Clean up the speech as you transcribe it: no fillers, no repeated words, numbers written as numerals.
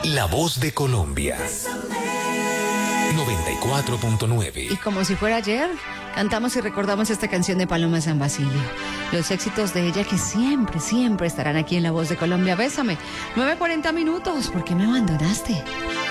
La Voz de Colombia. 94.9. Y como si fuera ayer, cantamos y recordamos esta canción de Paloma San Basilio. Los éxitos de ella que siempre, siempre estarán aquí en La Voz de Colombia. Bésame. 9:40 minutos. ¿Por qué me abandonaste?